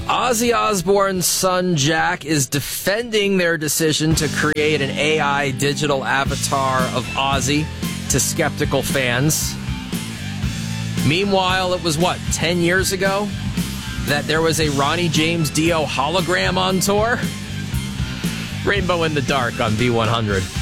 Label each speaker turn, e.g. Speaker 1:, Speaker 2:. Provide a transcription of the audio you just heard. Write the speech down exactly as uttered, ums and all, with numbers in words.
Speaker 1: Ozzy Osbourne's son, Jack, is defending their decision to create an A I digital avatar of Ozzy to skeptical fans. Meanwhile, it was, what, ten years ago that there was a Ronnie James Dio hologram on tour? Rainbow in the Dark on B one hundred.